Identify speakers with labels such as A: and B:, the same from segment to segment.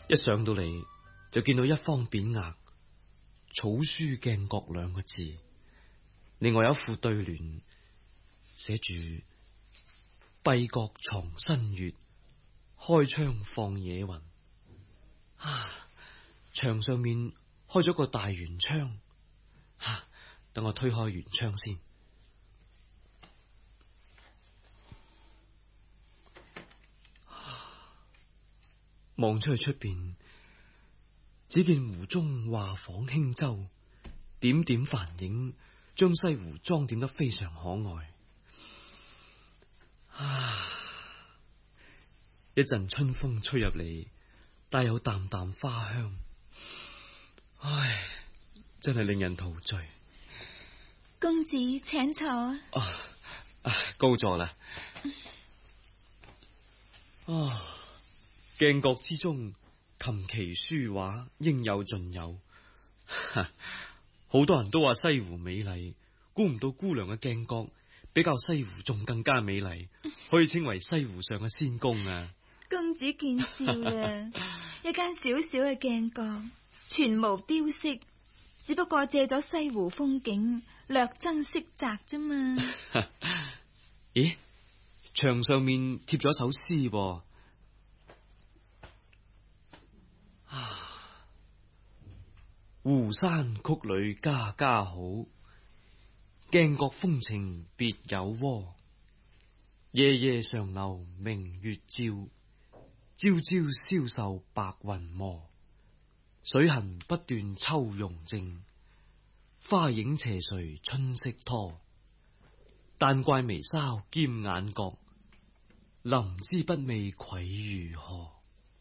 A: 一上到嚟就見到一方匾額草書鏡閣兩個字，另外有一副對聯寫住閉閣藏新月，開窗放野雲。牆上面開咗個大圓窗，等我推開圓窗先。望出去出邊，只見湖中畫舫輕舟，點點帆影將西湖裝點得非常可愛。一陣春風吹入嚟，帶有淡淡花香。真係令人陶醉。
B: 公子請坐。
A: 高座啦。鏡閣之中，琴棋書畫應有盡有。好多人都話西湖美麗，估唔到姑娘嘅鏡閣比較西湖仲更加美麗，可以稱為西湖上嘅仙宮啊！
B: 公子見笑啦，一間小小嘅鏡閣，全無雕飾，只不過借咗西湖風景，略增色澤啫嘛。
A: 咦，牆上面貼咗一首詩噃。湖山曲裏家家好，鏡閣風情別有窩。夜夜常留明月照，朝朝消受白雲磨。水痕不斷秋容淨，花影斜垂春色拖。但怪眉梢兼眼角，林之不味愧如何？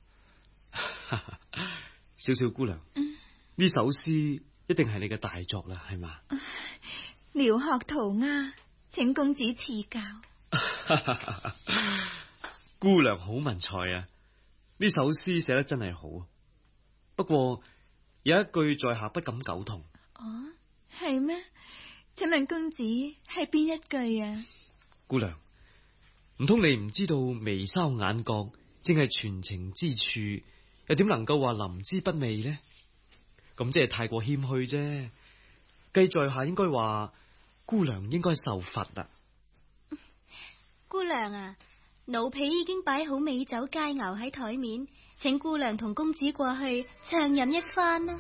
A: 小小姑娘，呢首詩一定係你嘅大作啦，係嘛？
B: 聊學塗鴉，請公子賜教。
A: 姑娘好文才啊！呢首詩寫得真係好，不過有一句在下不敢苟同。
B: 係咩？請問公子係邊一句啊？
A: 姑娘，唔通你唔知道眉梢眼角正係傳情之處，又點能夠話林之不味呢？咁即係太過謙虛啫。計在下應該話姑娘應該受罰啦。
C: 姑娘啊，奴婢已經擺好美酒佳肴喺台面，請姑娘同公子過去暢飲一番啦。